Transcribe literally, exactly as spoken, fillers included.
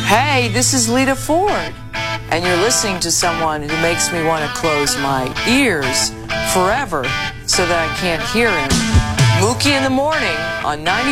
Hey, this is Lita Ford, and you're listening to someone who makes me want to close my ears forever so that I can't hear him. Mookie in the Morning on ninety.